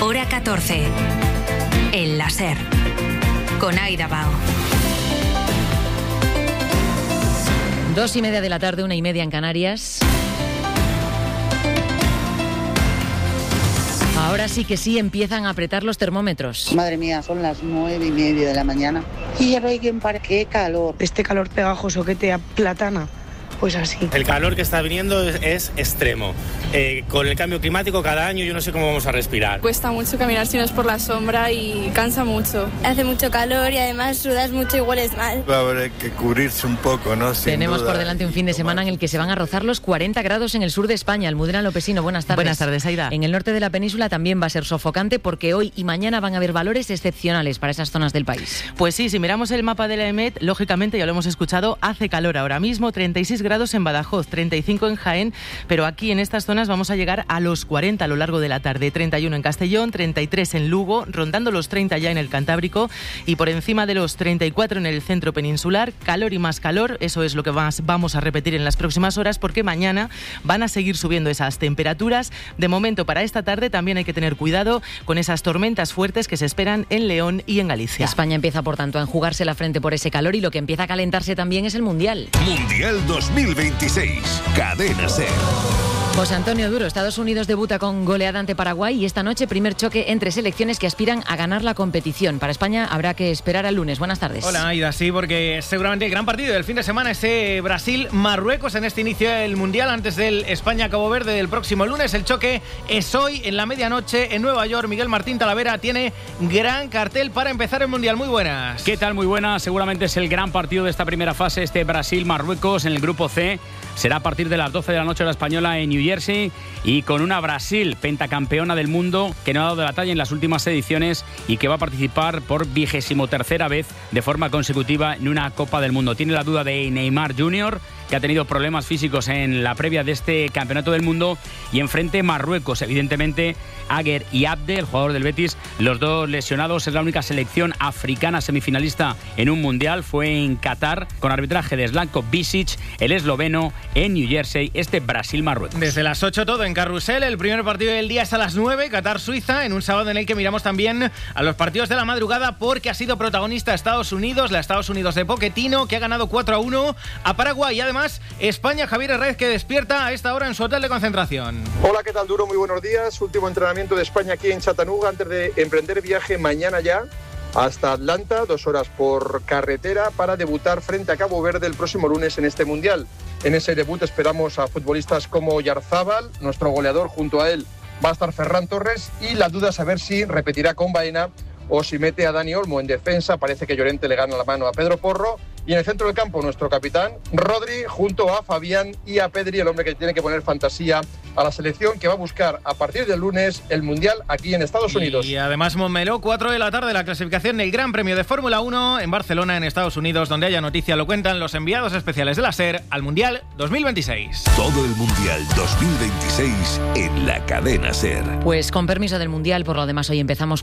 Hora 14. El láser. Con Aida Bao. 2:30 de la tarde, 1:30 en Canarias. Ahora sí que sí empiezan a apretar los termómetros. Madre mía, son las 9:30 de la mañana. Y ya no hay quien pare. ¡Qué calor! Este calor pegajoso que te aplatana. Pues así. El calor que está viniendo es extremo. Con el cambio climático cada año yo no sé cómo vamos a respirar. Cuesta mucho caminar si no es por la sombra y cansa mucho. Hace mucho calor y además sudas mucho y hueles mal. Va a haber que cubrirse un poco, ¿no? Sin Tenemos duda. por delante un fin de semana en el que se van a rozar los 40 grados en el sur de España. Almudena Lopesino, buenas tardes. Buenas tardes, Aida. En el norte de la península también va a ser sofocante porque hoy y mañana van a haber valores excepcionales para esas zonas del país. Pues sí, si miramos el mapa de la EMET, lógicamente, ya lo hemos escuchado, hace calor ahora mismo, 36 grados en Badajoz, 35 en Jaén, pero aquí en estas zonas vamos a llegar a los 40 a lo largo de la tarde, 31 en Castellón, 33 en Lugo, rondando los 30 ya en el Cantábrico y por encima de los 34 en el centro peninsular. Calor y más calor, eso es lo que vamos a repetir en las próximas horas porque mañana van a seguir subiendo esas temperaturas. De momento, para esta tarde también hay que tener cuidado con esas tormentas fuertes que se esperan en León y en Galicia. España empieza, por tanto, a enjugarse la frente por ese calor y lo que empieza a calentarse también es el Mundial. Mundial 2026. Cadena SER. José Antonio Duro, Estados Unidos debuta con goleada ante Paraguay y esta noche primer choque entre selecciones que aspiran a ganar la competición. Para España habrá que esperar al lunes. Buenas tardes. Hola, Aida, sí, porque seguramente el gran partido del fin de semana es Brasil-Marruecos en este inicio del Mundial antes del España-Cabo Verde del próximo lunes. El choque es hoy en la medianoche en Nueva York. Miguel Martín Talavera tiene gran cartel para empezar el Mundial. Muy buenas. ¿Qué tal? Muy buenas. Seguramente es el gran partido de esta primera fase, este Brasil-Marruecos en el grupo C. Será a partir de las 12 de la noche hora española en New Jersey y con una Brasil pentacampeona del mundo que no ha dado de la talla en las últimas ediciones y que va a participar por 23ª vez de forma consecutiva en una Copa del Mundo. Tiene la duda de Neymar Jr., que ha tenido problemas físicos en la previa de este Campeonato del Mundo, y enfrente Marruecos, evidentemente Aguer y Abde, el jugador del Betis, los dos lesionados. Es la única selección africana semifinalista en un Mundial, fue en Qatar, con arbitraje de Zlatko Bisic, el esloveno, en New Jersey, este Brasil-Marruecos. Desde las 8 todo en Carrusel, el primer partido del día es a las 9, Qatar-Suiza, en un sábado en el que miramos también a los partidos de la madrugada porque ha sido protagonista Estados Unidos, la Estados Unidos de Pochettino, que ha ganado 4-1 a Paraguay, y además España, Javier Herrez, que despierta a esta hora en su hotel de concentración. Hola, ¿qué tal, Duro? Muy buenos días. Último entrenamiento de España aquí en Chattanooga antes de emprender viaje mañana ya hasta Atlanta, 2 horas por carretera para debutar frente a Cabo Verde el próximo lunes en este Mundial. En ese debut esperamos a futbolistas como Yarzábal, nuestro goleador, junto a él va a estar Ferran Torres, y la duda es saber si repetirá con Baena o si mete a Dani Olmo en defensa. Parece que Llorente le gana la mano a Pedro Porro. Y en el centro del campo, nuestro capitán, Rodri, junto a Fabián y a Pedri, el hombre que tiene que poner fantasía a la selección que va a buscar a partir del lunes el Mundial aquí en Estados Unidos. Y además Montmeló, 4 de la tarde, la clasificación del Gran Premio de Fórmula 1 en Barcelona, en Estados Unidos. Donde haya noticia lo cuentan los enviados especiales de la SER al Mundial 2026. Todo el Mundial 2026 en la Cadena SER. Pues con permiso del Mundial, por lo demás hoy empezamos